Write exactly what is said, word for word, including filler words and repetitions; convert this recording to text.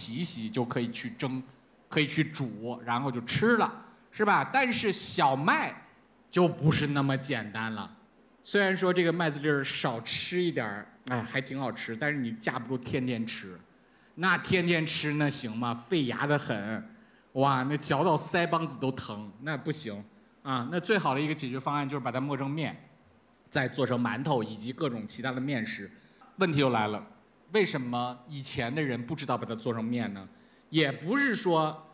洗一洗就可以去蒸，可以去煮，然后就吃了，是吧？但是小麦就不是那么简单了。虽然说这个麦子粒儿少吃一点儿，哎，还挺好吃，但是你架不住天天吃。那天天吃那行吗？费牙的很，哇，那嚼到腮帮子都疼，那不行啊。那最好的一个解决方案就是把它磨成面，再做成馒头以及各种其他的面食。问题又来了，为什么以前的人不知道把它做成面呢？也不是说